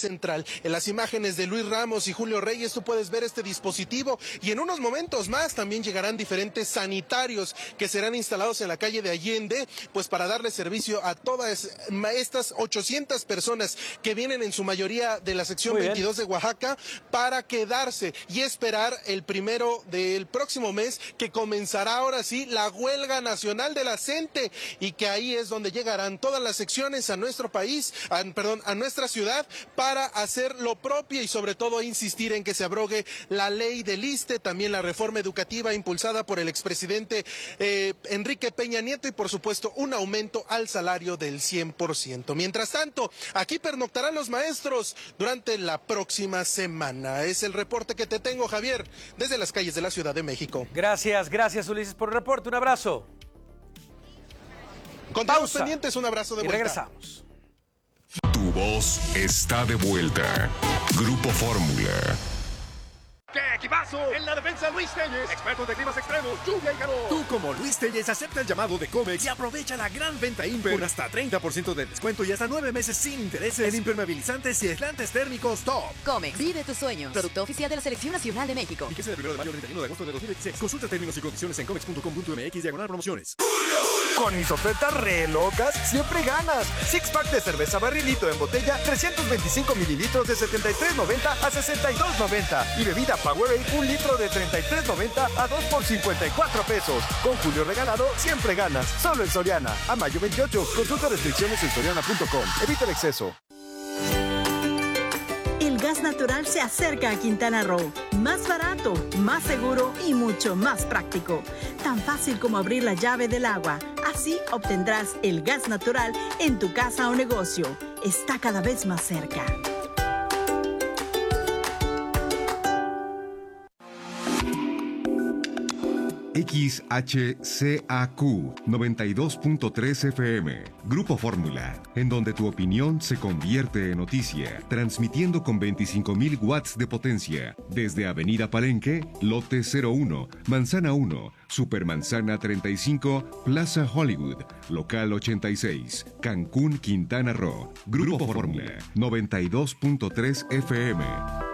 central. En las imágenes de Luis Ramos y Julio Reyes tú puedes ver este dispositivo y en unos momentos más también llegarán diferentes sanitarios que serán instalados en la calle de Allende, pues para darle servicio a todas estas 800 personas que vienen en su mayoría de la sección 22 de Oaxaca para quedarse y esperar el primero del próximo mes, que comenzará ahora sí la huelga nacional de la CENTE, y que ahí es donde llegarán todas las secciones a nuestro país, a nuestra ciudad, para hacer lo propio y sobre todo insistir en que se abrogue la ley del ISSSTE, también la reforma educativa impulsada por el expresidente Enrique Peña Nieto, y por supuesto un aumento al salario del 100%. Mientras tanto, aquí pernoctarán los maestros durante la próxima semana. Es el reporte que te tengo, Javier, desde las calles de la Ciudad de México. Gracias Ulises por el reporte, un abrazo. Continuamos pendientes, un abrazo de vuelta. Y regresamos. Tu voz está de vuelta. Grupo Fórmula. ¡Qué equipazo! En la defensa, Luis Telles, experto de climas extremos, lluvia y calor. Tú, como Luis Telles, acepta el llamado de Comex y aprovecha la gran venta Imper con hasta 30% de descuento y hasta 9 meses sin intereses en impermeabilizantes y aislantes térmicos top. Comex, vive tus sueños. Producto oficial de la Selección Nacional de México. Fíjese del 1 de mayo al 31 de agosto de 2026. Consulta términos y condiciones en comex.com.mx/promociones. Con mis ofertas re locas, siempre ganas. Six pack de cerveza barrilito en botella, 325 mililitros de $73.90 a $62.90. Y bebida Powerade, 1 litro de $33.90 a 2 por $54. Con Julio regalado, siempre ganas. Solo en Soriana. A mayo 28. Consulta restricciones en soriana.com. Evita el exceso. El gas natural se acerca a Quintana Roo. Más barato, más seguro y mucho más práctico. Tan fácil como abrir la llave del agua. Así obtendrás el gas natural en tu casa o negocio. Está cada vez más cerca. XHCAQ 92.3 FM, Grupo Fórmula, en donde tu opinión se convierte en noticia, transmitiendo con 25,000 watts de potencia, desde Avenida Palenque, Lote 01, Manzana 1, Supermanzana 35, Plaza Hollywood, Local 86, Cancún, Quintana Roo. Grupo Fórmula, 92.3 FM.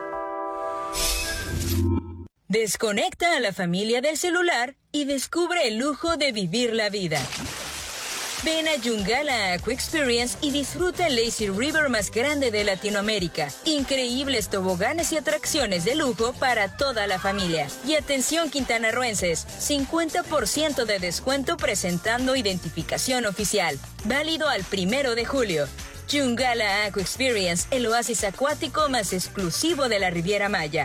Desconecta a la familia del celular y descubre el lujo de vivir la vida. Ven a Yungala Aqua Experience y disfruta el Lazy River más grande de Latinoamérica. Increíbles toboganes y atracciones de lujo para toda la familia. Y atención quintanarroenses, 50% de descuento presentando identificación oficial. Válido al 1 de julio. Yungala Aqua Experience, el oasis acuático más exclusivo de la Riviera Maya.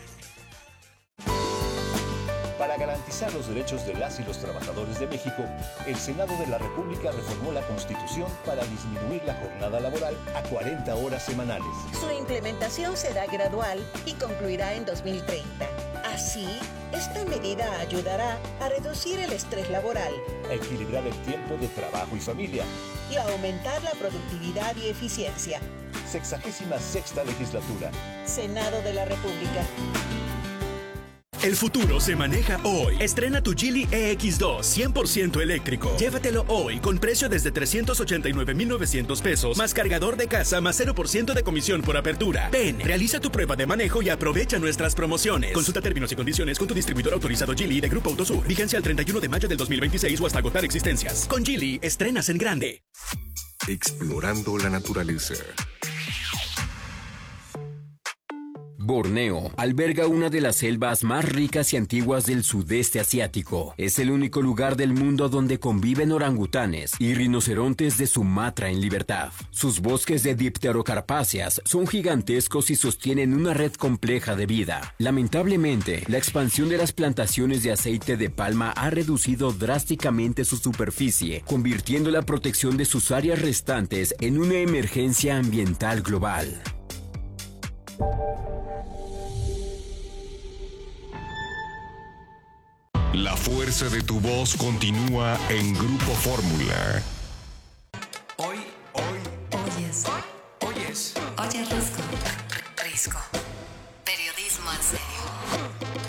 Para garantizar los derechos de las y los trabajadores de México, el Senado de la República reformó la Constitución para disminuir la jornada laboral a 40 horas semanales. Su implementación será gradual y concluirá en 2030. Así, esta medida ayudará a reducir el estrés laboral, a equilibrar el tiempo de trabajo y familia y a aumentar la productividad y eficiencia. 66ª legislatura. Senado de la República. El futuro se maneja hoy. Estrena tu Geely EX2 100% eléctrico. Llévatelo hoy con precio desde 389,900 pesos, más cargador de casa, más 0% de comisión por apertura. Ven, realiza tu prueba de manejo y aprovecha nuestras promociones. Consulta términos y condiciones con tu distribuidor autorizado Geely de Grupo Autosur. Vigencia al 31 de mayo del 2026 o hasta agotar existencias. Con Geely, estrenas en grande. Explorando la naturaleza. Borneo alberga una de las selvas más ricas y antiguas del sudeste asiático. Es el único lugar del mundo donde conviven orangutanes y rinocerontes de Sumatra en libertad. Sus bosques de dipterocarpáceas son gigantescos y sostienen una red compleja de vida. Lamentablemente, la expansión de las plantaciones de aceite de palma ha reducido drásticamente su superficie, convirtiendo la protección de sus áreas restantes en una emergencia ambiental global. La fuerza de tu voz continúa en Grupo Fórmula. Oyes, Risco. Periodismo en serio.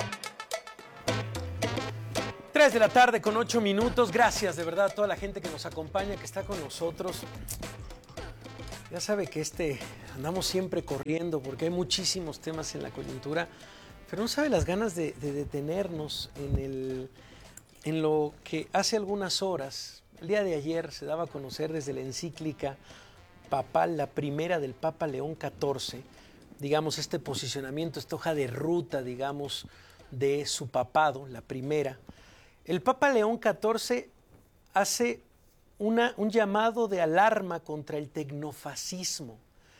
3 de la tarde con 8 minutos. Gracias de verdad a toda la gente que nos acompaña, que está con nosotros. Ya sabe que andamos siempre corriendo porque hay muchísimos temas en la coyuntura, pero no sabe las ganas de detenernos en lo que hace algunas horas, el día de ayer, se daba a conocer desde la encíclica papal, la primera del Papa León XIV, digamos, este posicionamiento, esta hoja de ruta, digamos, de su papado, la primera. El Papa León XIV hace un llamado de alarma contra el tecnofascismo.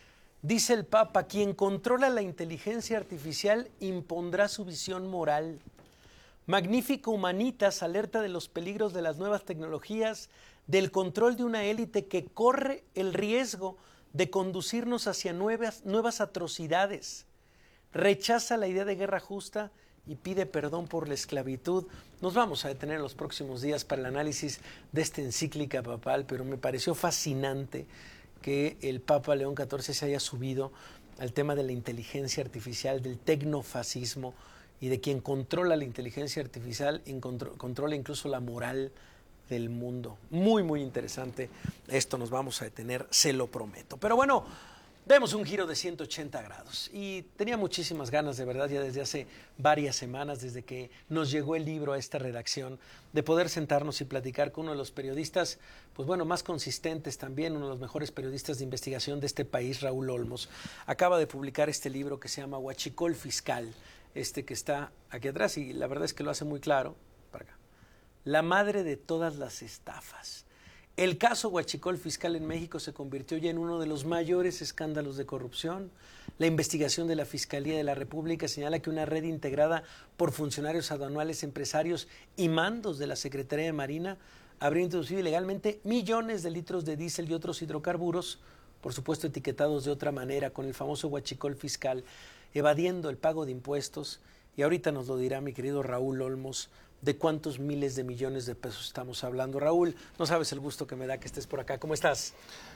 Dice el Papa: quien controla la inteligencia artificial impondrá su visión moral. Magnifico Humanitas alerta de los peligros de las nuevas tecnologías, del control de una élite que corre el riesgo de conducirnos hacia nuevas atrocidades. Rechaza la idea de guerra justa y pide perdón por la esclavitud. Nos vamos a detener en los próximos días para el análisis de esta encíclica papal, pero me pareció fascinante que el Papa León XIV se haya subido al tema de la inteligencia artificial, del tecnofascismo y de quien controla la inteligencia artificial, controla incluso la moral del mundo. Muy, muy interesante. Esto nos vamos a detener, se lo prometo. Pero bueno, demos un giro de 180 grados y tenía muchísimas ganas, de verdad, ya desde hace varias semanas, desde que nos llegó el libro a esta redacción, de poder sentarnos y platicar con uno de los periodistas, pues bueno, más consistentes también, uno de los mejores periodistas de investigación de este país, Raúl Olmos. Acaba de publicar este libro que se llama Huachicol Fiscal, que está aquí atrás, y la verdad es que lo hace muy claro, para acá. La madre de todas las estafas. El caso Huachicol Fiscal en México se convirtió ya en uno de los mayores escándalos de corrupción. La investigación de la Fiscalía de la República señala que una red integrada por funcionarios aduanales, empresarios y mandos de la Secretaría de Marina habría introducido ilegalmente millones de litros de diésel y otros hidrocarburos, por supuesto etiquetados de otra manera, con el famoso Huachicol Fiscal, evadiendo el pago de impuestos. Y ahorita nos lo dirá mi querido Raúl Olmos, de cuántos miles de millones de pesos estamos hablando. Raúl, no sabes el gusto que me da que estés por acá. ¿Cómo estás?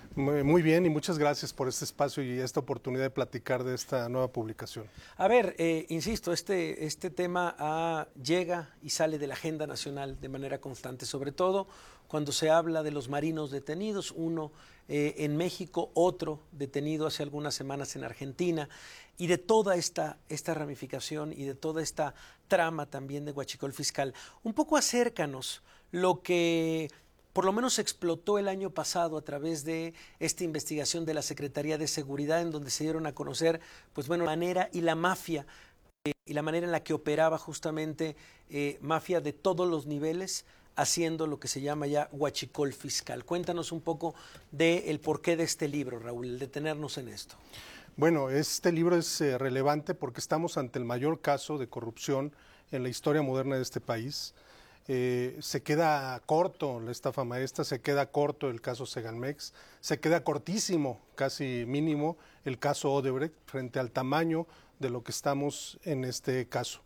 Muy bien, y muchas gracias por este espacio y esta oportunidad de platicar de esta nueva publicación. A ver, insisto, este tema llega y sale de la agenda nacional de manera constante, sobre todo cuando se habla de los marinos detenidos, uno en México, otro detenido hace algunas semanas en Argentina, y de toda esta ramificación y de toda esta trama también de Huachicol Fiscal. Un poco acércanos lo que por lo menos explotó el año pasado a través de esta investigación de la Secretaría de Seguridad, en donde se dieron a conocer, pues bueno, la manera y la mafia y la manera en la que operaba justamente mafia de todos los niveles, haciendo lo que se llama ya Huachicol Fiscal. Cuéntanos un poco del porqué de este libro, Raúl, el detenernos en esto. Bueno, este libro es relevante porque estamos ante el mayor caso de corrupción en la historia moderna de este país. Se queda corto la estafa maestra, se queda corto el caso Segalmex, se queda cortísimo, casi mínimo, el caso Odebrecht frente al tamaño de lo que estamos en este caso.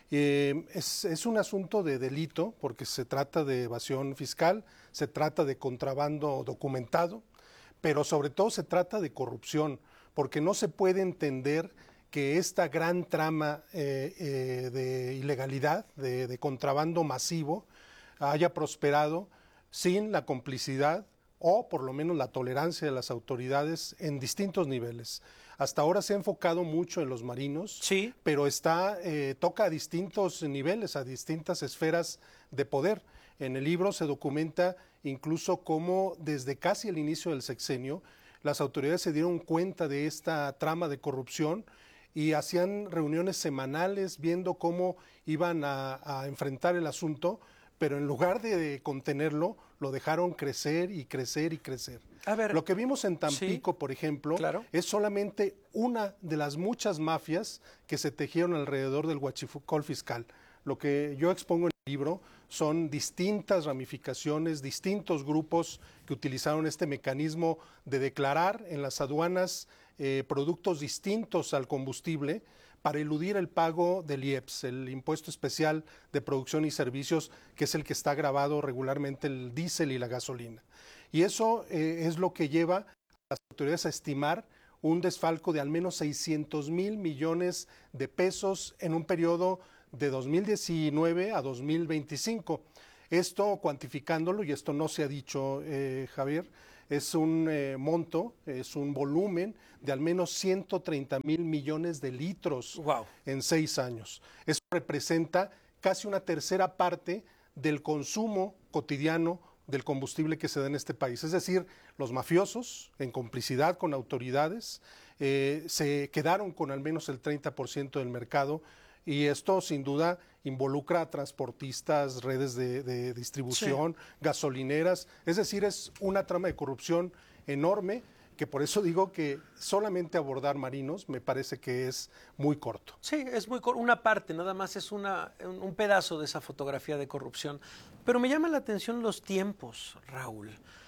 Es un asunto de delito porque se trata de evasión fiscal, se trata de contrabando documentado, pero sobre todo se trata de corrupción, porque no se puede entender que esta gran trama de ilegalidad, de contrabando masivo, haya prosperado sin la complicidad o por lo menos la tolerancia de las autoridades en distintos niveles. Hasta ahora se ha enfocado mucho en los marinos, sí, pero toca a distintos niveles, a distintas esferas de poder. En el libro se documenta incluso cómo desde casi el inicio del sexenio las autoridades se dieron cuenta de esta trama de corrupción y hacían reuniones semanales viendo cómo iban a enfrentar el asunto, pero en lugar de contenerlo, lo dejaron crecer y crecer y crecer. A ver, lo que vimos en Tampico, sí, por ejemplo, claro, es solamente una de las muchas mafias que se tejieron alrededor del Huachicol Fiscal. Lo que yo expongo en el libro son distintas ramificaciones, distintos grupos que utilizaron este mecanismo de declarar en las aduanas productos distintos al combustible para eludir el pago del IEPS, el Impuesto Especial de Producción y Servicios, que es el que está grabado regularmente el diésel y la gasolina. Y eso es lo que lleva a las autoridades a estimar un desfalco de al menos 600,000 millones de pesos en un periodo de 2019 a 2025. Esto cuantificándolo, y esto no se ha dicho, Javier, es un monto, es un volumen de al menos 130,000 millones de litros en 6 años. Eso representa casi una tercera parte del consumo cotidiano del combustible que se da en este país. Es decir, los mafiosos, en complicidad con autoridades, se quedaron con al menos el 30% del mercado, y esto sin duda involucra a transportistas, redes de distribución, gasolineras. Es decir, es una trama de corrupción enorme, que por eso digo que solamente abordar marinos me parece que es muy corto. Sí, es muy corto, una parte, nada más es un pedazo de esa fotografía de corrupción. Pero me llama la atención los tiempos, Raúl.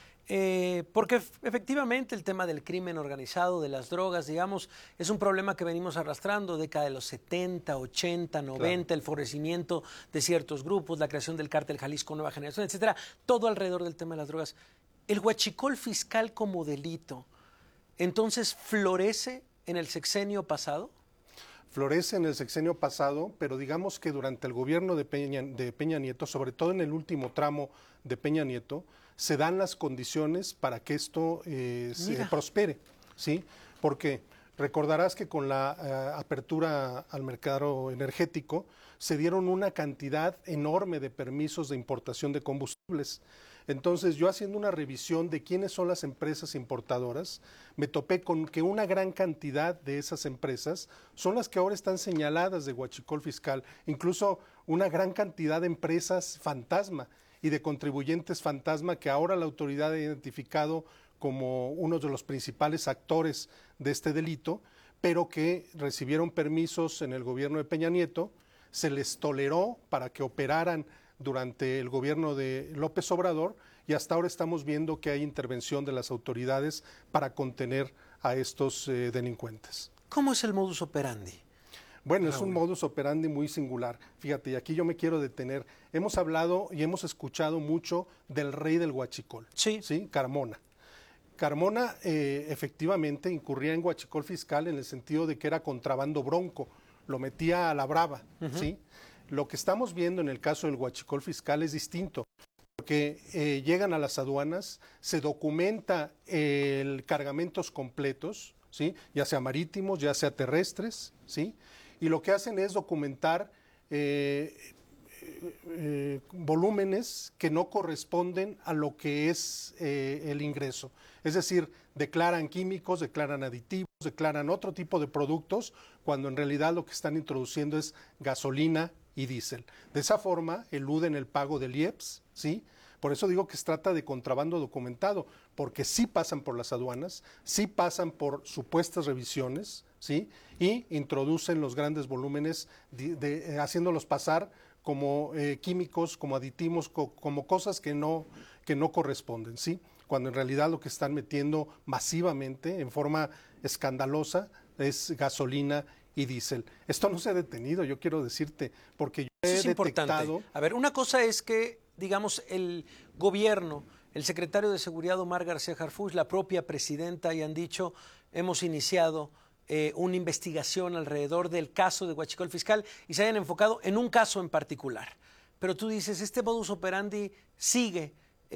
Porque efectivamente el tema del crimen organizado, de las drogas, digamos, es un problema que venimos arrastrando, década de los 70, 80, 90, claro. El florecimiento de ciertos grupos, la creación del cártel Jalisco Nueva Generación, etcétera, todo alrededor del tema de las drogas. El huachicol fiscal como delito, entonces, ¿florece en el sexenio pasado? Florece en el sexenio pasado, pero digamos que durante el gobierno de Peña Nieto, sobre todo en el último tramo de Peña Nieto, se dan las condiciones para que esto se prospere, ¿sí? Porque recordarás que con la apertura al mercado energético se dieron una cantidad enorme de permisos de importación de combustibles. Entonces, yo haciendo una revisión de quiénes son las empresas importadoras, me topé con que una gran cantidad de esas empresas son las que ahora están señaladas de huachicol fiscal, incluso una gran cantidad de empresas fantasma y de contribuyentes fantasma que ahora la autoridad ha identificado como uno de los principales actores de este delito, pero que recibieron permisos en el gobierno de Peña Nieto, se les toleró para que operaran durante el gobierno de López Obrador, y hasta ahora estamos viendo que hay intervención de las autoridades para contener a estos delincuentes. ¿Cómo es el modus operandi? Bueno, es un modus operandi muy singular. Fíjate, y aquí yo me quiero detener. Hemos hablado y hemos escuchado mucho del rey del huachicol, ¿sí? Carmona. Carmona efectivamente incurría en huachicol fiscal en el sentido de que era contrabando bronco, lo metía a la brava, ¿sí? Lo que estamos viendo en el caso del huachicol fiscal es distinto, porque llegan a las aduanas, se documenta cargamentos completos, ¿sí? Ya sea marítimos, ya sea terrestres, ¿sí? Y lo que hacen es documentar volúmenes que no corresponden a lo que es el ingreso. Es decir, declaran químicos, declaran aditivos, declaran otro tipo de productos, cuando en realidad lo que están introduciendo es gasolina y diésel. De esa forma eluden el pago del IEPS, ¿sí? Por eso digo que se trata de contrabando documentado, porque sí pasan por las aduanas, sí pasan por supuestas revisiones, ¿sí? Y introducen los grandes volúmenes haciéndolos pasar como químicos, como aditivos, como cosas que no corresponden, ¿sí? Cuando en realidad lo que están metiendo masivamente, en forma escandalosa, es gasolina y diésel. Esto no se ha detenido, yo quiero decirte, porque yo he detectado... A ver, una cosa es que, digamos, el gobierno, el secretario de Seguridad Omar García Harfuch, la propia presidenta, hayan dicho, hemos iniciado una investigación alrededor del caso de huachicol fiscal y se hayan enfocado en un caso en particular. Pero tú dices, este modus operandi sigue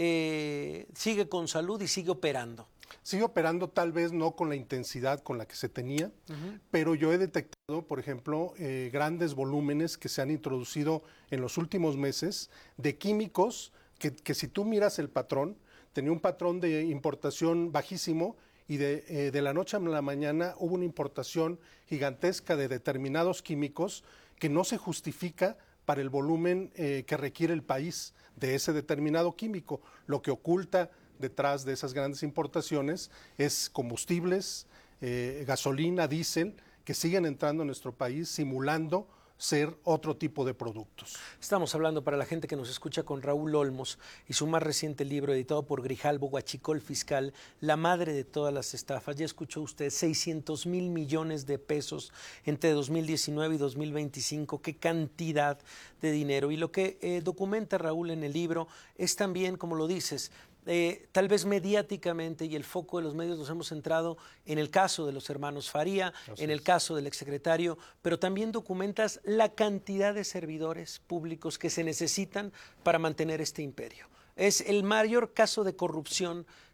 con salud y sigue operando. Sigue operando, tal vez no con la intensidad con la que se tenía, pero yo he detectado, por ejemplo, grandes volúmenes que se han introducido en los últimos meses de químicos que si tú miras el patrón, tenía un patrón de importación bajísimo y de la noche a la mañana hubo una importación gigantesca de determinados químicos que no se justifica para el volumen que requiere el país de ese determinado químico. Lo que oculta detrás de esas grandes importaciones es combustibles, gasolina, diésel, que siguen entrando a nuestro país simulando ser otro tipo de productos. Estamos hablando para la gente que nos escucha con Raúl Olmos y su más reciente libro editado por Grijalbo, Huachicol Fiscal, la madre de todas las estafas. Ya escuchó usted, 600,000 millones de pesos entre 2019 y 2025. Qué cantidad de dinero. Y lo que documenta Raúl en el libro es también, como lo dices, tal vez mediáticamente, y el foco de los medios nos hemos centrado en el caso de los hermanos Faría, en el caso del exsecretario, pero también documentas la cantidad de servidores públicos que se necesitan para mantener este imperio. Es el mayor caso de corrupción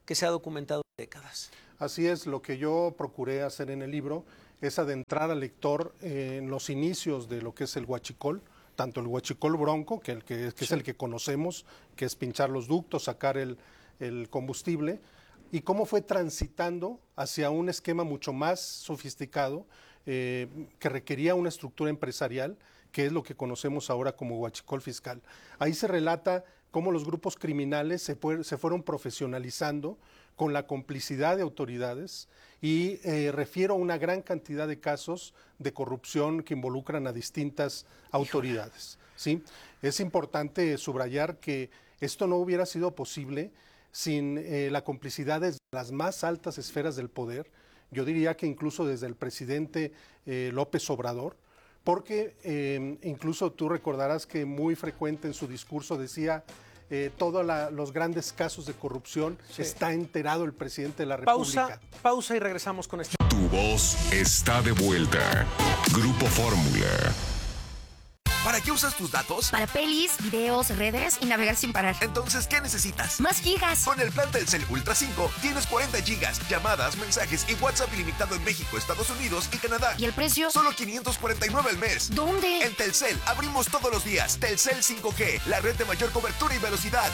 que se ha documentado en décadas. Así es, lo que yo procuré hacer en el libro es adentrar al lector en los inicios de lo que es el huachicol, tanto el huachicol bronco, que es el que conocemos, que es pinchar los ductos, sacar el combustible, y cómo fue transitando hacia un esquema mucho más sofisticado, que requería una estructura empresarial, que es lo que conocemos ahora como huachicol fiscal. Ahí se relata cómo los grupos criminales se fueron profesionalizando con la complicidad de autoridades y refiero a una gran cantidad de casos de corrupción que involucran a distintas autoridades, ¿sí? Es importante subrayar que esto no hubiera sido posible sin la complicidad de las más altas esferas del poder, yo diría que incluso desde el presidente López Obrador, porque incluso tú recordarás que muy frecuente en su discurso decía todos los grandes casos de corrupción, está enterado el presidente de la República. Pausa y regresamos con esto. Tu voz está de vuelta. Grupo Fórmula. ¿Para qué usas tus datos? Para pelis, videos, redes y navegar sin parar. Entonces, ¿qué necesitas? ¡Más gigas! Con el plan Telcel Ultra 5 tienes 40 gigas, llamadas, mensajes y WhatsApp ilimitado en México, Estados Unidos y Canadá. ¿Y el precio? Solo $549 al mes. ¿Dónde? En Telcel, abrimos todos los días. Telcel 5G, la red de mayor cobertura y velocidad.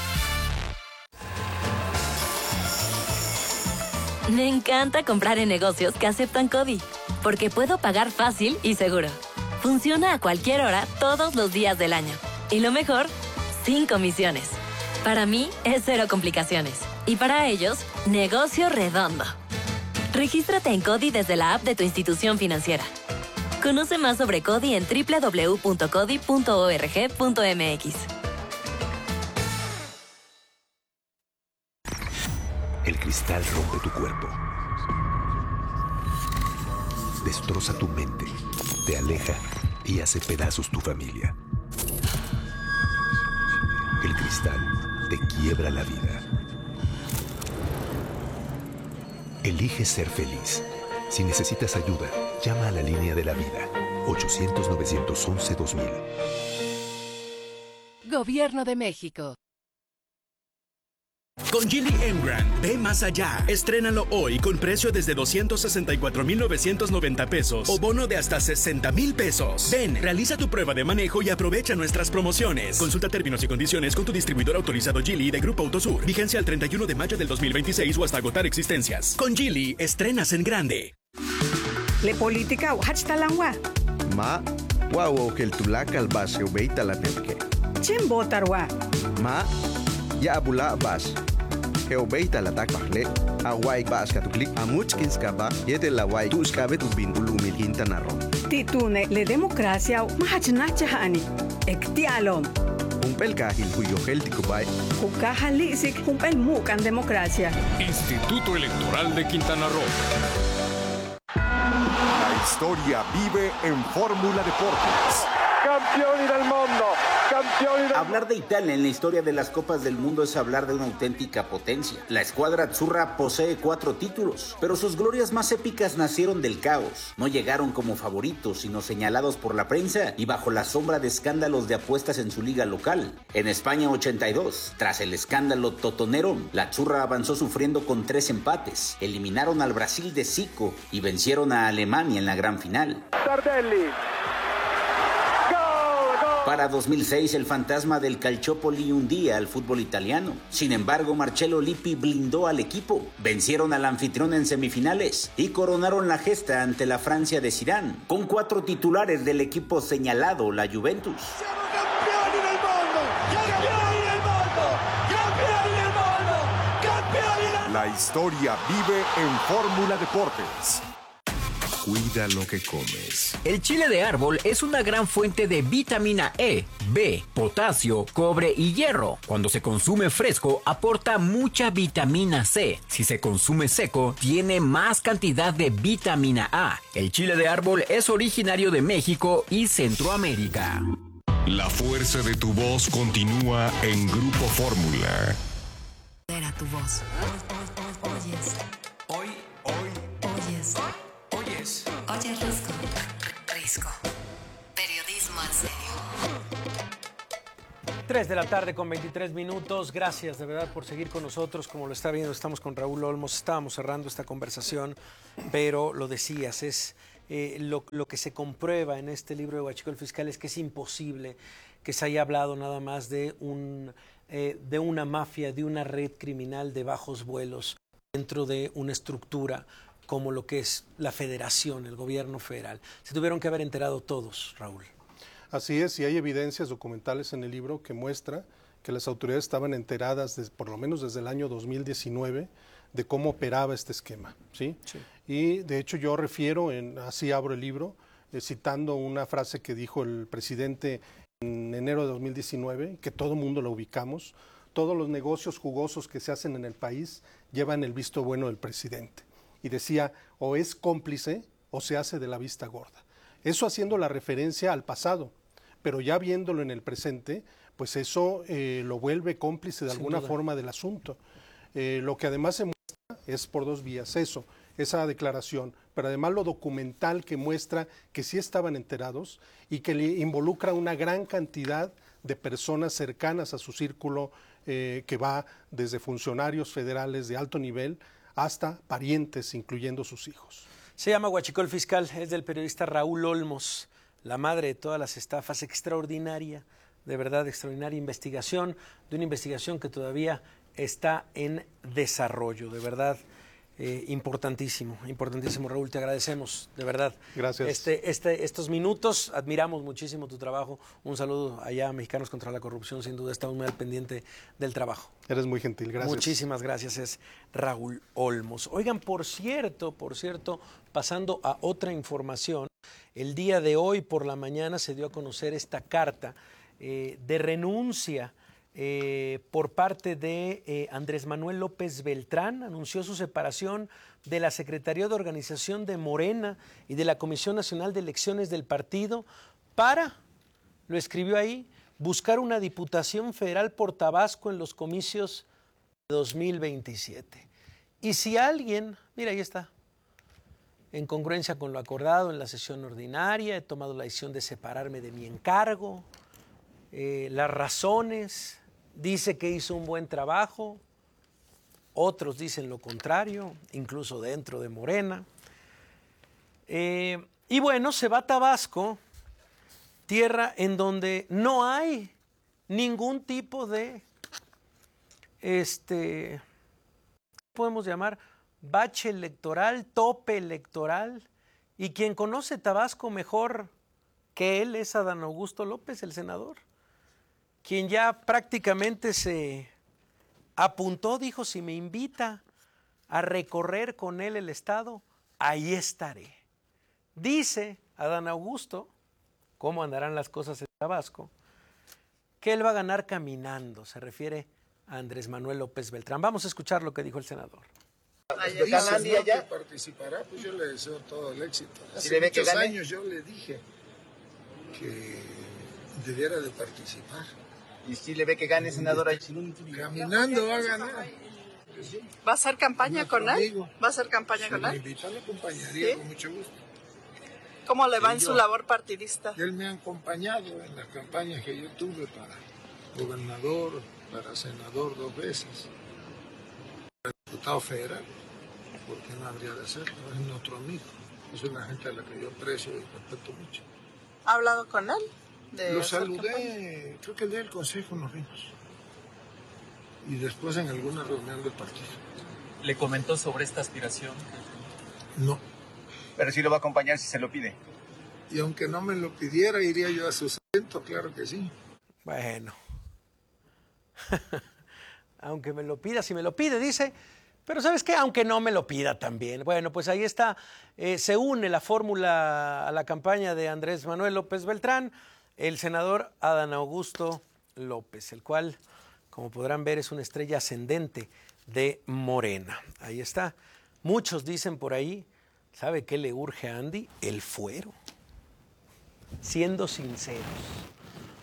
Me encanta comprar en negocios que aceptan CODI, porque puedo pagar fácil y seguro. Funciona a cualquier hora, todos los días del año. Y lo mejor, sin comisiones. Para mí, es cero complicaciones. Y para ellos, negocio redondo. Regístrate en CODI desde la app de tu institución financiera. Conoce más sobre CODI en www.codi.org.mx. El cristal rompe tu cuerpo. Destroza tu mente, te aleja y hace pedazos tu familia. El cristal te quiebra la vida. Elige ser feliz. Si necesitas ayuda, llama a la línea de la vida. 800-911-2000. Gobierno de México. Con Geely Emgrand, ve más allá. Estrénalo hoy con precio desde 264,990 pesos o bono de hasta 60,000 pesos. Ven, realiza tu prueba de manejo y aprovecha nuestras promociones. Consulta términos y condiciones con tu distribuidor autorizado Geely de Grupo Autosur. Vigencia al 31 de mayo del 2026 o hasta agotar existencias. Con Geely, estrenas en grande. Le política hachtalangwa. Ma, guau que el tulaca al base ubeita la nepke. Chen botarwa. Ma, ya abula bas. Geobeita la takpahle. Awai bas katuklik amuchkins kaba yete la wai tuskabe tu bindulu milhinta narro. Titune le democracia mahachnacha ektialom. Humpel kahil huyo heltico bay. Ukahalisik humpel mukan democracia. Instituto Electoral de Quintana Roo. La historia vive en Fórmula Deportes. Campioni del mundo. Hablar de Italia en la historia de las Copas del Mundo es hablar de una auténtica potencia. La escuadra azzurra posee 4 títulos, pero sus glorias más épicas nacieron del caos. No llegaron como favoritos, sino señalados por la prensa y bajo la sombra de escándalos de apuestas en su liga local. En España 82, tras el escándalo totonero, la azzurra avanzó sufriendo con 3 empates. Eliminaron al Brasil de Zico y vencieron a Alemania en la gran final. Tardelli. Para 2006, el fantasma del Calciopoli hundía al fútbol italiano. Sin embargo, Marcello Lippi blindó al equipo. Vencieron al anfitrión en semifinales y coronaron la gesta ante la Francia de Zidane, con 4 titulares del equipo señalado, la Juventus. ¡Siamo campioni del mundo! ¡Campioni del mundo! ¡Campioni del mundo! ¡Campioni del mundo! La historia vive en Fórmula Deportes. Cuida lo que comes. El chile de árbol es una gran fuente de vitamina E, B, potasio, cobre y hierro. Cuando se consume fresco, aporta mucha vitamina C. Si se consume seco, tiene más cantidad de vitamina A. El chile de árbol es originario de México y Centroamérica. La fuerza de tu voz continúa en Grupo Fórmula. Era tu voz. Oyes. Hoy. Oyes. Oye, Risco. Risco. Periodismo en serio. 3 de la tarde con 23 minutos. Gracias de verdad por seguir con nosotros. Como lo está viendo, estamos con Raúl Olmos. Estábamos cerrando esta conversación, pero lo decías, es lo que se comprueba en este libro de Huachicol Fiscal es que es imposible que se haya hablado nada más de una mafia, de una red criminal de bajos vuelos dentro de una estructura como lo que es la federación, el gobierno federal. Se tuvieron que haber enterado todos, Raúl. Así es, y hay evidencias documentales en el libro que muestra que las autoridades estaban enteradas, por lo menos desde el año 2019, de cómo operaba este esquema, ¿sí? Sí. Y de hecho yo refiero, así abro el libro, citando una frase que dijo el presidente en enero de 2019, que todo mundo lo ubicamos: todos los negocios jugosos que se hacen en el país llevan el visto bueno del presidente. Y decía, o es cómplice o se hace de la vista gorda. Eso haciendo la referencia al pasado, pero ya viéndolo en el presente, pues eso lo vuelve cómplice de alguna forma del asunto. Lo que además se muestra es por dos vías, esa declaración, pero además lo documental que muestra que sí estaban enterados y que le involucra una gran cantidad de personas cercanas a su círculo, que va desde funcionarios federales de alto nivel hasta parientes, incluyendo sus hijos. Se llama Huachicol Fiscal, es del periodista Raúl Olmos, la madre de todas las estafas. Extraordinaria, de verdad, extraordinaria investigación, de una investigación que todavía está en desarrollo, de verdad. Importantísimo, Raúl, te agradecemos, de verdad. Gracias. Estos minutos, admiramos muchísimo tu trabajo. Un saludo allá a Mexicanos contra la Corrupción, sin duda estamos muy al pendiente del trabajo. Eres muy gentil, gracias. Muchísimas gracias, es Raúl Olmos. Oigan, por cierto, pasando a otra información, el día de hoy por la mañana se dio a conocer esta carta de renuncia por parte de Andrés Manuel López Beltrán. Anunció su separación de la Secretaría de Organización de Morena y de la Comisión Nacional de Elecciones del partido para, lo escribió ahí, buscar una diputación federal por Tabasco en los comicios de 2027. Y si alguien, mira, ahí está, en congruencia con lo acordado en la sesión ordinaria, he tomado la decisión de separarme de mi encargo. Las razones, dice que hizo un buen trabajo, otros dicen lo contrario, incluso dentro de Morena. Y bueno, se va a Tabasco, tierra en donde no hay ningún tipo de, ¿qué podemos llamar? Bache electoral, tope electoral. Y quien conoce Tabasco mejor que él es Adán Augusto López, el senador, quien ya prácticamente se apuntó, dijo, si me invita a recorrer con él el estado, ahí estaré. Dice Adán Augusto, cómo andarán las cosas en Tabasco, que él va a ganar caminando, se refiere a Andrés Manuel López Beltrán. Vamos a escuchar lo que dijo el senador. Que participará, pues yo le deseo todo el éxito. Hace muchos años yo le dije que debiera de participar. ¿Y si le ve que gane, senadora? Caminando va a ganar. ¿Va a hacer campaña con él? ¿Va a hacer campaña con él? Si me invita, lo acompañaría con mucho gusto. ¿Cómo le va en su labor partidista? Él me ha acompañado en las campañas que yo tuve para gobernador, para senador 2 veces, para diputado federal. ¿Por qué no habría de hacerlo? Es nuestro amigo. Es una gente a la que yo aprecio y respeto mucho. ¿Ha hablado con él? Lo saludé, creo que el día del consejo nos vimos. Y después en alguna reunión del partido. ¿Le comentó sobre esta aspiración? No. Pero sí lo va a acompañar si se lo pide. Y aunque no me lo pidiera, iría yo a sus eventos, claro que sí. Bueno. Aunque me lo pida, si me lo pide, dice. Pero ¿sabes qué? Aunque no me lo pida también. Bueno, pues ahí está. Se une la fórmula a la campaña de Andrés Manuel López Beltrán, el senador Adán Augusto López, el cual, como podrán ver, es una estrella ascendente de Morena. Ahí está. Muchos dicen por ahí, ¿sabe qué le urge a Andy? El fuero. Siendo sinceros.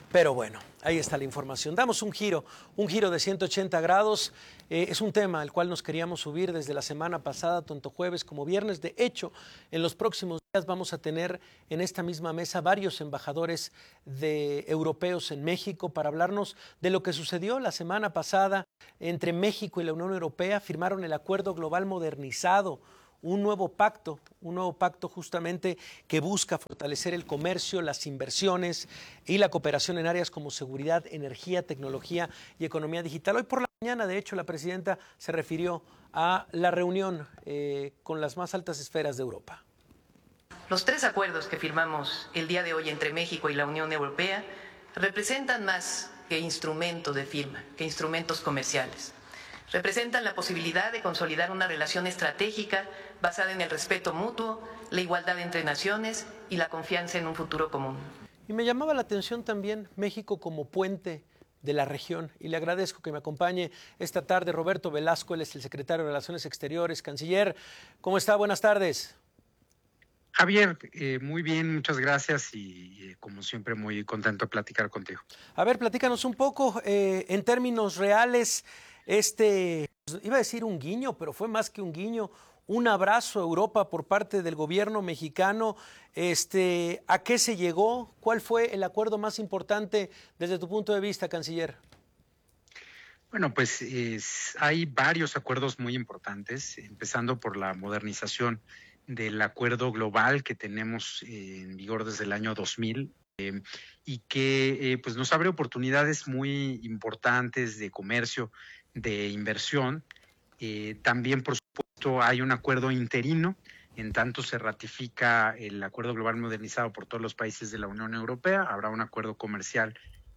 Pero bueno, ahí está la información. Damos un giro de 180 grados. Es un tema al cual nos queríamos subir desde la semana pasada, tanto jueves como viernes. De hecho, en los próximos días vamos a tener en esta misma mesa varios embajadores europeos en México para hablarnos de lo que sucedió la semana pasada entre México y la Unión Europea. Firmaron el Acuerdo Global Modernizado, un nuevo pacto justamente que busca fortalecer el comercio, las inversiones y la cooperación en áreas como seguridad, energía, tecnología y economía digital. Hoy por la mañana, de hecho, la presidenta se refirió a la reunión con las más altas esferas de Europa. Los 3 acuerdos que firmamos el día de hoy entre México y la Unión Europea representan más que instrumentos de firma, que instrumentos comerciales. Representan la posibilidad de consolidar una relación estratégica basada en el respeto mutuo, la igualdad entre naciones y la confianza en un futuro común. Y me llamaba la atención también México como puente de la región, y le agradezco que me acompañe esta tarde Roberto Velasco, él es el secretario de Relaciones Exteriores. Canciller, ¿cómo está? Buenas tardes. Javier, muy bien, muchas gracias y como siempre muy contento de platicar contigo. A ver, platícanos un poco en términos reales. Iba a decir un guiño, pero fue más que un guiño, un abrazo a Europa por parte del gobierno mexicano. ¿A qué se llegó? ¿Cuál fue el acuerdo más importante desde tu punto de vista, canciller? Bueno, pues hay varios acuerdos muy importantes, empezando por la modernización del acuerdo global que tenemos en vigor desde el año 2000. Y que pues nos abre oportunidades muy importantes de comercio, de inversión. También, por supuesto, hay un acuerdo interino, en tanto se ratifica el acuerdo global modernizado por todos los países de la Unión Europea. Habrá un acuerdo comercial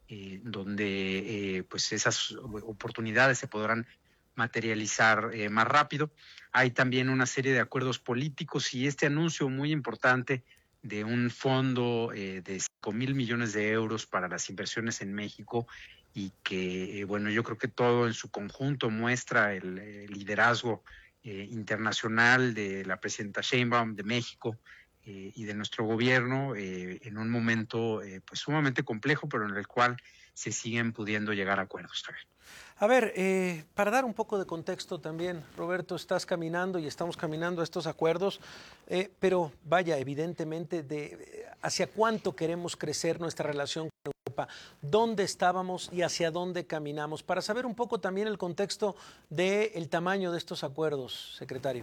donde pues esas oportunidades se podrán materializar más rápido. Hay también una serie de acuerdos políticos y este anuncio muy importante de un fondo de 5,000 millones de euros para las inversiones en México y que, bueno, yo creo que todo en su conjunto muestra el liderazgo internacional de la presidenta Sheinbaum de México y de nuestro gobierno en un momento pues sumamente complejo, pero en el cual se siguen pudiendo llegar a acuerdos también. A ver, para dar un poco de contexto también, Roberto, estás caminando y estamos caminando a estos acuerdos, pero vaya, evidentemente, hacia cuánto queremos crecer nuestra relación con Europa, dónde estábamos y hacia dónde caminamos, para saber un poco también el contexto del tamaño de estos acuerdos, secretario.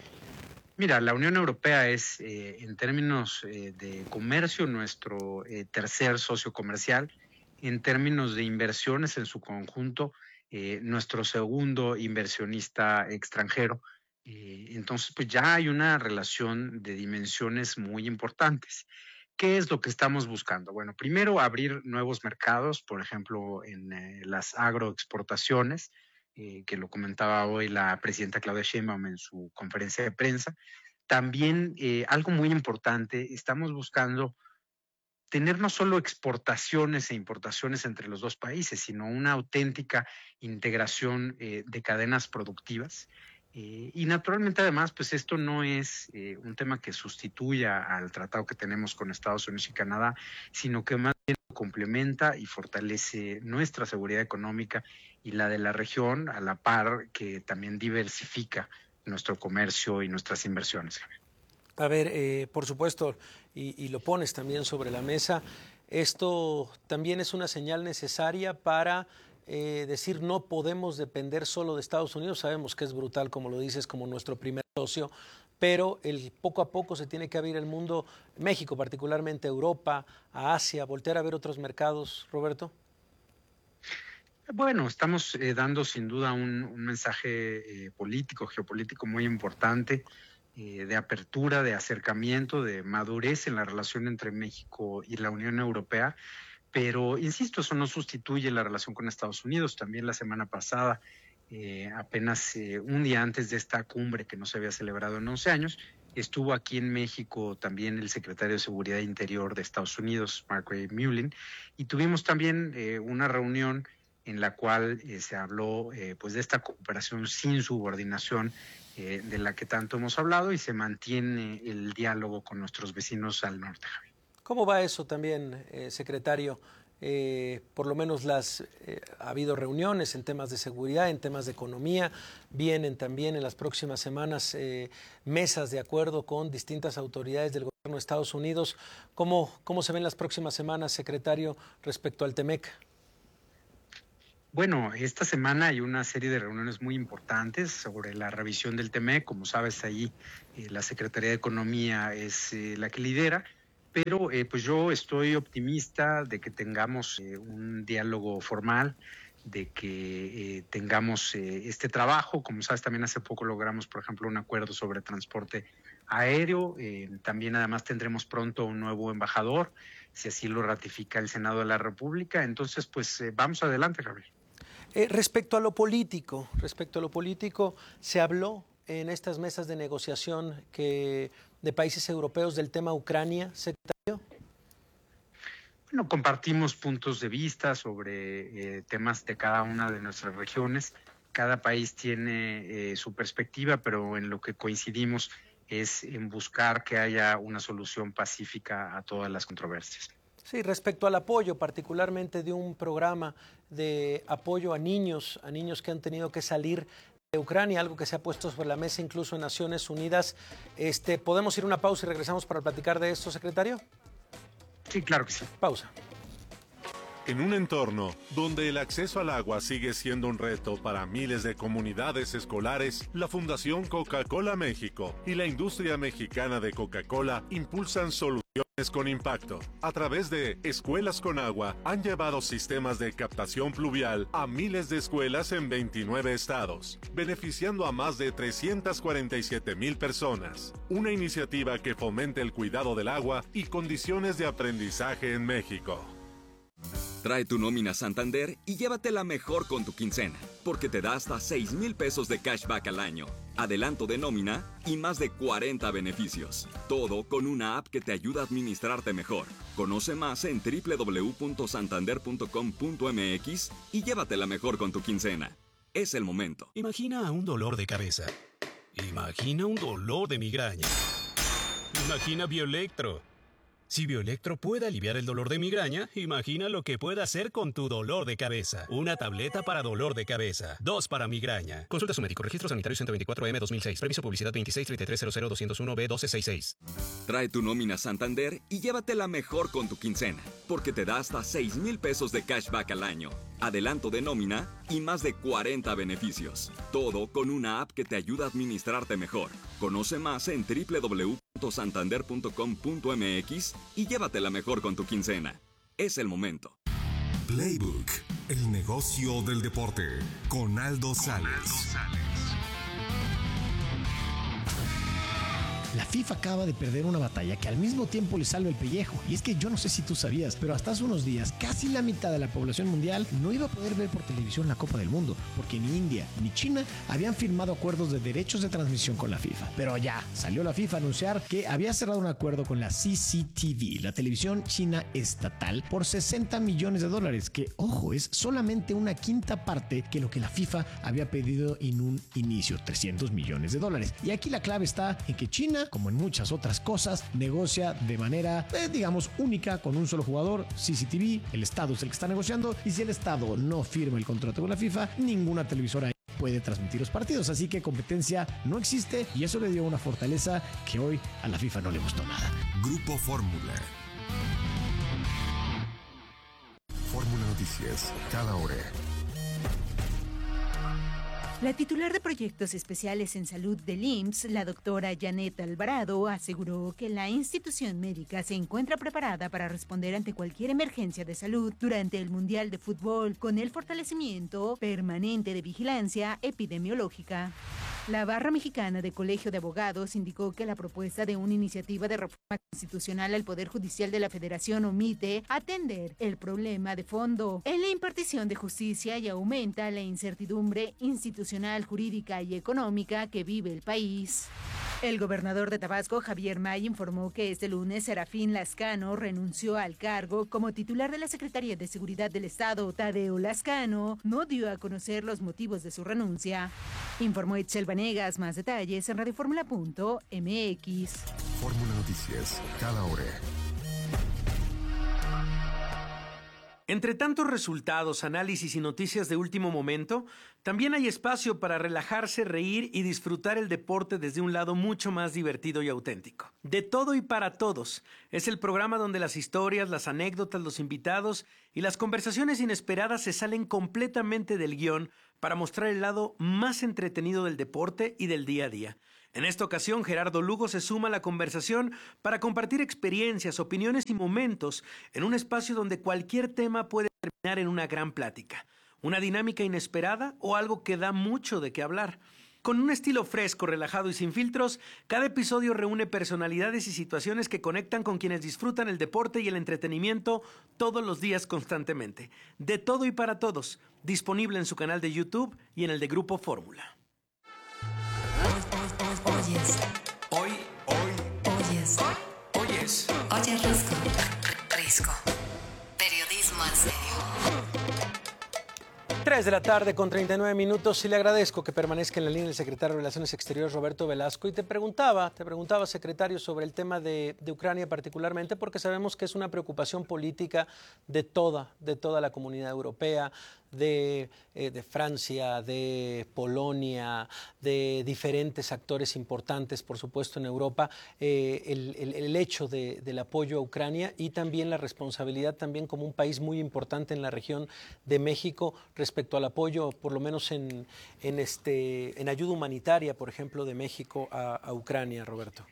Mira, la Unión Europea es, en términos de comercio, nuestro tercer socio comercial. En términos de inversiones en su conjunto, nuestro segundo inversionista extranjero. Entonces, pues ya hay una relación de dimensiones muy importantes. ¿Qué es lo que estamos buscando? Bueno, primero abrir nuevos mercados, por ejemplo, en las agroexportaciones, que lo comentaba hoy la presidenta Claudia Sheinbaum en su conferencia de prensa. También algo muy importante, estamos buscando tener no solo exportaciones e importaciones entre los dos países, sino una auténtica integración de cadenas productivas. Y naturalmente, además, pues esto no es un tema que sustituya al tratado que tenemos con Estados Unidos y Canadá, sino que más bien complementa y fortalece nuestra seguridad económica y la de la región, a la par que también diversifica nuestro comercio y nuestras inversiones. A ver, por supuesto, y lo pones también sobre la mesa, esto también es una señal necesaria para decir no podemos depender solo de Estados Unidos. Sabemos que es brutal, como lo dices, como nuestro primer socio, pero poco a poco se tiene que abrir el mundo, México particularmente, Europa, a Asia, voltear a ver otros mercados. Roberto. Bueno, estamos dando sin duda un mensaje político, geopolítico muy importante, de apertura, de acercamiento, de madurez en la relación entre México y la Unión Europea. Pero, insisto, eso no sustituye la relación con Estados Unidos. También la semana pasada, apenas un día antes de esta cumbre que no se había celebrado en 11 años, estuvo aquí en México también el secretario de Seguridad Interior de Estados Unidos, Mark Milley, y tuvimos también una reunión en la cual se habló pues de esta cooperación sin subordinación de la que tanto hemos hablado, y se mantiene el diálogo con nuestros vecinos al norte, Javier. ¿Cómo va eso también, secretario? por lo menos ha habido reuniones en temas de seguridad, en temas de economía. Vienen también en las próximas semanas mesas de acuerdo con distintas autoridades del gobierno de Estados Unidos. ¿Cómo se ven las próximas semanas, secretario, respecto al TEMEC? Bueno, esta semana hay una serie de reuniones muy importantes sobre la revisión del TEMEC. Como sabes, ahí la Secretaría de Economía es la que lidera. Pero pues yo estoy optimista de que tengamos un diálogo formal, de que tengamos este trabajo. Como sabes, también hace poco logramos, por ejemplo, un acuerdo sobre transporte aéreo. También además tendremos pronto un nuevo embajador, si así lo ratifica el Senado de la República. Entonces, pues vamos adelante, Gabriel. Respecto a lo político, se habló en estas mesas de negociación de países europeos del tema Ucrania, secretario. Bueno, compartimos puntos de vista sobre temas de cada una de nuestras regiones. Cada país tiene su perspectiva, pero en lo que coincidimos es en buscar que haya una solución pacífica a todas las controversias. Sí, respecto al apoyo, particularmente de un programa de apoyo a niños que han tenido que salir de Ucrania, algo que se ha puesto sobre la mesa incluso en Naciones Unidas. ¿Podemos ir a una pausa y regresamos para platicar de esto, secretario? Sí, claro que sí. Pausa. En un entorno donde el acceso al agua sigue siendo un reto para miles de comunidades escolares, la Fundación Coca-Cola México y la industria mexicana de Coca-Cola impulsan soluciones con impacto. A través de Escuelas con Agua, han llevado sistemas de captación pluvial a miles de escuelas en 29 estados, beneficiando a más de 347,000 personas. Una iniciativa que fomenta el cuidado del agua y condiciones de aprendizaje en México. Trae tu nómina Santander y llévatela mejor con tu quincena, porque te da hasta 6,000 pesos de cashback al año, adelanto de nómina y más de 40 beneficios. Todo con una app que te ayuda a administrarte mejor. Conoce más en www.santander.com.mx y llévatela mejor con tu quincena. Es el momento. Imagina un dolor de cabeza. Imagina un dolor de migraña. Imagina Bioelectro. Si Bioelectro puede aliviar el dolor de migraña, imagina lo que puede hacer con tu dolor de cabeza. Una tableta para dolor de cabeza, 2 para migraña. Consulta a su médico. Registro sanitario 124M 2006. Permiso publicidad 2633000201B1266. Trae tu nómina Santander y llévatela mejor con tu quincena, porque te da hasta 6,000 pesos de cashback al año, adelanto de nómina y más de 40 beneficios. Todo con una app que te ayuda a administrarte mejor. Conoce más en www.santander.com.mx y llévatela mejor con tu quincena. Es el momento. Playbook, el negocio del deporte, con Aldo Sales. La FIFA acaba de perder una batalla que al mismo tiempo le salva el pellejo. Y es que yo no sé si tú sabías, pero hasta hace unos días casi la mitad de la población mundial no iba a poder ver por televisión la Copa del Mundo, porque ni India ni China habían firmado acuerdos de derechos de transmisión con la FIFA. Pero ya salió la FIFA a anunciar que había cerrado un acuerdo con la CCTV, la televisión china estatal, por $60 millones, que, ojo, es solamente una quinta parte que lo que la FIFA había pedido en un inicio, $300 millones. Y aquí la clave está en que China, como en muchas otras cosas, negocia de manera, digamos, única con un solo jugador, CCTV. El Estado es el que está negociando, y si el Estado no firma el contrato con la FIFA, ninguna televisora puede transmitir los partidos, así que competencia no existe, y eso le dio una fortaleza que hoy a la FIFA no le gustó nada. Grupo Fórmula. Fórmula Noticias, cada hora. La titular de Proyectos Especiales en Salud del IMSS, la doctora Janet Alvarado, aseguró que la institución médica se encuentra preparada para responder ante cualquier emergencia de salud durante el Mundial de Fútbol, con el fortalecimiento permanente de vigilancia epidemiológica. La Barra Mexicana de Colegio de Abogados indicó que la propuesta de una iniciativa de reforma constitucional al Poder Judicial de la Federación omite atender el problema de fondo en la impartición de justicia y aumenta la incertidumbre institucional, jurídica y económica que vive el país. El gobernador de Tabasco, Javier May, informó que este lunes Serafín Lascano renunció al cargo como titular de la Secretaría de Seguridad del Estado. Tadeo Lascano no dio a conocer los motivos de su renuncia. Informó Itzel Vanegas. Más detalles en radioformula.mx. Fórmula Noticias, cada hora. Entre tantos resultados, análisis y noticias de último momento, también hay espacio para relajarse, reír y disfrutar el deporte desde un lado mucho más divertido y auténtico. De todo y para todos es el programa donde las historias, las anécdotas, los invitados y las conversaciones inesperadas se salen completamente del guión para mostrar el lado más entretenido del deporte y del día a día. En esta ocasión, Gerardo Lugo se suma a la conversación para compartir experiencias, opiniones y momentos en un espacio donde cualquier tema puede terminar en una gran plática, una dinámica inesperada o algo que da mucho de qué hablar. Con un estilo fresco, relajado y sin filtros, cada episodio reúne personalidades y situaciones que conectan con quienes disfrutan el deporte y el entretenimiento todos los días constantemente. De todo y para todos, disponible en su canal de YouTube y en el de Grupo Fórmula. Oyes Risco. Periodismo en serio. 3 de la tarde con 39 minutos y le agradezco que permanezca en la línea el secretario de Relaciones Exteriores, Roberto Velasco. Y te preguntaba, secretario, sobre el tema de Ucrania particularmente, porque sabemos que es una preocupación política de toda la comunidad europea, de Francia, de Polonia, de diferentes actores importantes, por supuesto, en Europa, el hecho del apoyo a Ucrania y también la responsabilidad también como un país muy importante en la región de México respecto al apoyo, por lo menos en ayuda humanitaria, por ejemplo, de México a Ucrania, Roberto.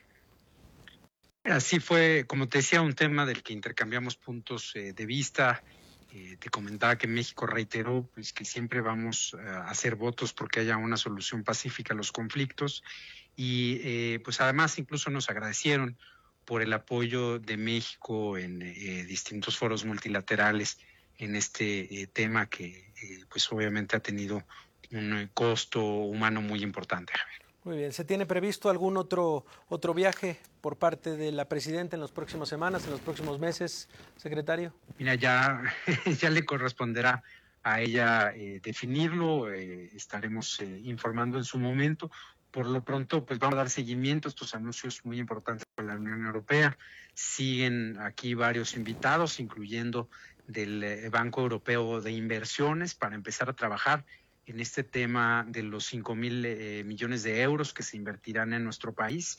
Así fue, como te decía, un tema del que intercambiamos puntos de vista. Te comentaba que México reiteró pues, que siempre vamos a hacer votos porque haya una solución pacífica a los conflictos y pues además incluso nos agradecieron por el apoyo de México en distintos foros multilaterales en este tema que pues obviamente ha tenido un costo humano muy importante, Javier. Muy bien. ¿Se tiene previsto algún otro viaje por parte de la presidenta en las próximas semanas, en los próximos meses, secretario? Mira, ya le corresponderá a ella definirlo, estaremos informando en su momento. Por lo pronto, pues vamos a dar seguimiento a estos anuncios muy importantes para la Unión Europea. Siguen aquí varios invitados, incluyendo del Banco Europeo de Inversiones, para empezar a trabajar en este tema de los 5,000 millones de euros que se invertirán en nuestro país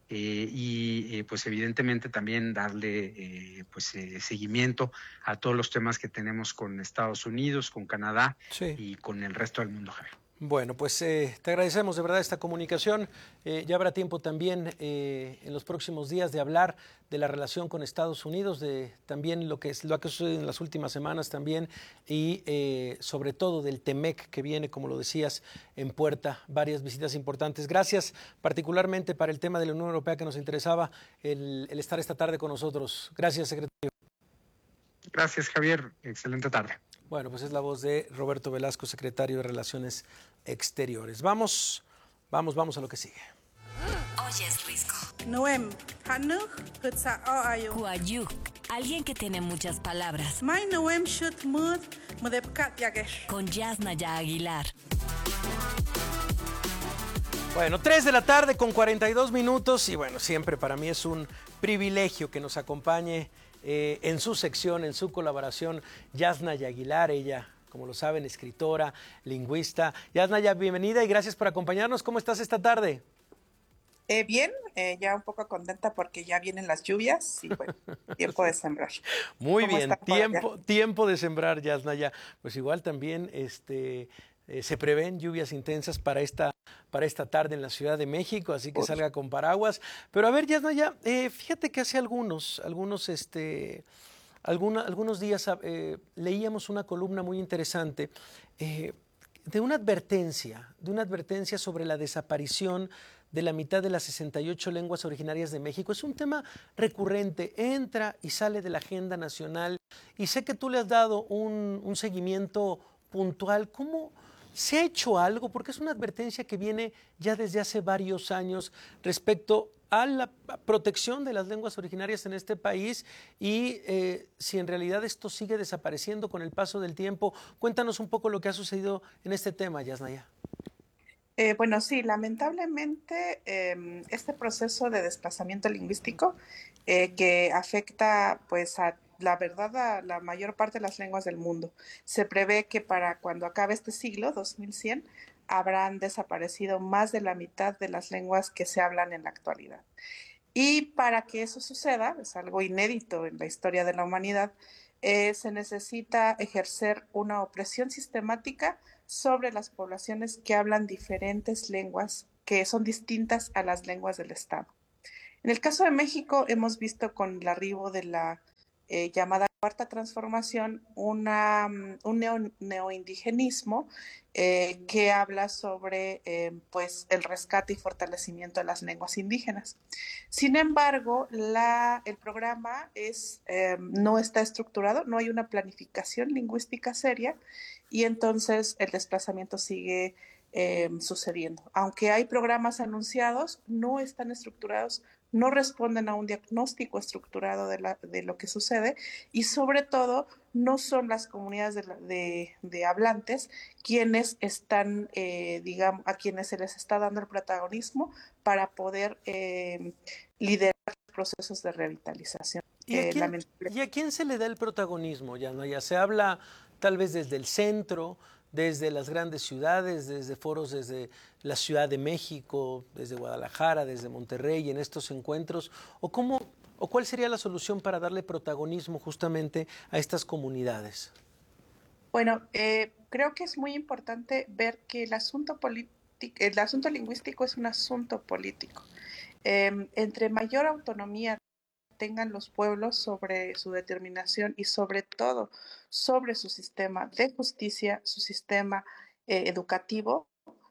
pues evidentemente también darle seguimiento a todos los temas que tenemos con Estados Unidos, con Canadá y con el resto del mundo, Javier. Bueno, pues te agradecemos de verdad esta comunicación. Ya habrá tiempo también en los próximos días de hablar de la relación con Estados Unidos, de también lo que ha sucedido en las últimas semanas también y sobre todo del TEMEC que viene, como lo decías, en puerta, varias visitas importantes. Gracias particularmente para el tema de la Unión Europea que nos interesaba el estar esta tarde con nosotros. Gracias, secretario. Gracias, Javier. Excelente tarde. Bueno, pues es la voz de Roberto Velasco, secretario de Relaciones Exteriores. Vamos a lo que sigue. Oyes Risco. Huayú, alguien que tiene muchas palabras. Con Yasnaya Aguilar. Bueno, 3 de la tarde con 42 minutos y bueno, siempre para mí es un privilegio que nos acompañe en su sección, en su colaboración, Yasnaya Aguilar, ella, como lo saben, escritora, lingüista. Yasnaya, bienvenida y gracias por acompañarnos. ¿Cómo estás esta tarde? Bien, ya un poco contenta porque ya vienen las lluvias y bueno, tiempo de sembrar. Muy bien, tiempo de sembrar, Yasnaya. Pues igual también se prevén lluvias intensas para esta tarde en la Ciudad de México, así que salga con paraguas. Pero a ver, Yasnaya, fíjate que hace algunos días leíamos una columna muy interesante de una advertencia sobre la desaparición de la mitad de las 68 lenguas originarias de México. Es un tema recurrente, entra y sale de la agenda nacional y sé que tú le has dado un seguimiento puntual. ¿Cómo se ha hecho algo? Porque es una advertencia que viene ya desde hace varios años respecto a la protección de las lenguas originarias en este país y si en realidad esto sigue desapareciendo con el paso del tiempo. Cuéntanos un poco lo que ha sucedido en este tema, Yasnaya. Bueno, sí, lamentablemente este proceso de desplazamiento lingüístico que afecta pues a la verdad, la mayor parte de las lenguas del mundo. Se prevé que para cuando acabe este siglo, 2100, habrán desaparecido más de la mitad de las lenguas que se hablan en la actualidad. Y para que eso suceda, es algo inédito en la historia de la humanidad, se necesita ejercer una opresión sistemática sobre las poblaciones que hablan diferentes lenguas que son distintas a las lenguas del Estado. En el caso de México, hemos visto con el arribo de la llamada Cuarta Transformación un neoindigenismo que habla sobre pues el rescate y fortalecimiento de las lenguas indígenas. Sin embargo, el programa no está estructurado, no hay una planificación lingüística seria y entonces el desplazamiento sigue sucediendo. Aunque hay programas anunciados, no están estructurados, no responden a un diagnóstico estructurado de lo que sucede y sobre todo no son las comunidades de hablantes quienes están, digamos, a quienes se les está dando el protagonismo para poder liderar procesos de revitalización. ¿Y a quién se le da el protagonismo? Ya se habla tal vez desde el centro, desde las grandes ciudades, desde foros desde la Ciudad de México, desde Guadalajara, desde Monterrey, en estos encuentros, o cuál sería la solución para darle protagonismo justamente a estas comunidades. Bueno, creo que es muy importante ver que el asunto lingüístico es un asunto político. Entre mayor autonomía tengan los pueblos sobre su determinación y sobre todo sobre su sistema de justicia, su sistema educativo,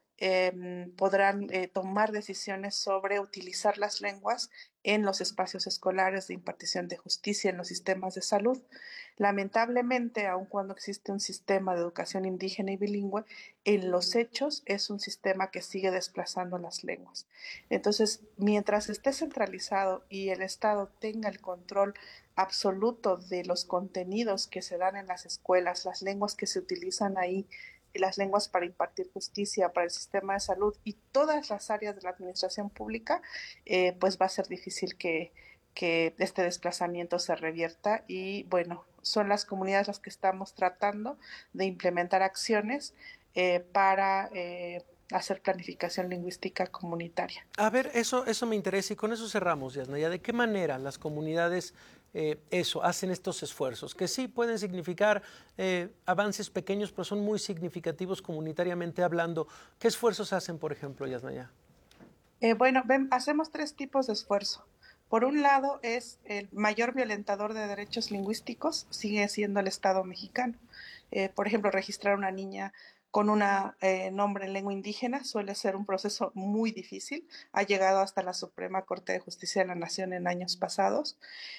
podrán tomar decisiones sobre utilizar las lenguas en los espacios escolares de impartición de justicia, en los sistemas de salud. Lamentablemente, aun cuando existe un sistema de educación indígena y bilingüe, en los hechos es un sistema que sigue desplazando las lenguas. Entonces, mientras esté centralizado y el Estado tenga el control absoluto de los contenidos que se dan en las escuelas, las lenguas que se utilizan ahí, las lenguas para impartir justicia, para el sistema de salud y todas las áreas de la administración pública, pues va a ser difícil que este desplazamiento se revierta y bueno, son las comunidades las que estamos tratando de implementar acciones para hacer planificación lingüística comunitaria. A ver, eso me interesa y con eso cerramos, Yasnaya. ¿De qué manera las comunidades hacen estos esfuerzos? Que sí pueden significar avances pequeños, pero son muy significativos comunitariamente hablando. ¿Qué esfuerzos hacen, por ejemplo, Yasnaya? Hacemos 3 tipos de esfuerzo. Por un lado, es el mayor violentador de derechos lingüísticos, sigue siendo el Estado mexicano. Por ejemplo, registrar a una niña con un nombre en lengua indígena suele ser un proceso muy difícil. Ha llegado hasta la Suprema Corte de Justicia de la Nación en años pasados.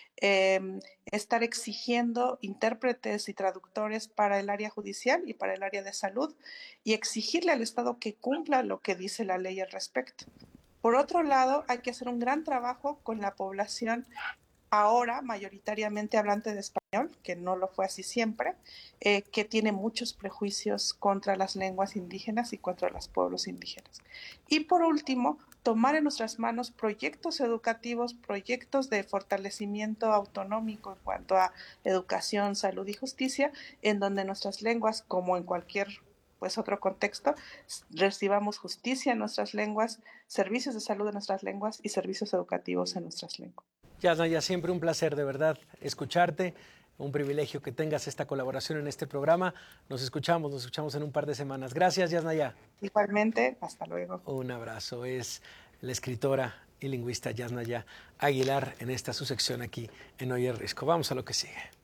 Estar exigiendo intérpretes y traductores para el área judicial y para el área de salud y exigirle al Estado que cumpla lo que dice la ley al respecto. Por otro lado, hay que hacer un gran trabajo con la población ahora mayoritariamente hablante de español, que no lo fue así siempre, que tiene muchos prejuicios contra las lenguas indígenas y contra los pueblos indígenas. Y por último, tomar en nuestras manos proyectos educativos, proyectos de fortalecimiento autonómico en cuanto a educación, salud y justicia, en donde nuestras lenguas, como en cualquier otro contexto, recibamos justicia en nuestras lenguas, servicios de salud en nuestras lenguas y servicios educativos en nuestras lenguas. Yasnaya, siempre un placer de verdad escucharte, un privilegio que tengas esta colaboración en este programa. Nos escuchamos en un par de semanas. Gracias, Yasnaya. Igualmente, hasta luego. Un abrazo. Es la escritora y lingüista Yasnaya Aguilar en esta su sección aquí en Hoy es Risco. Vamos a lo que sigue.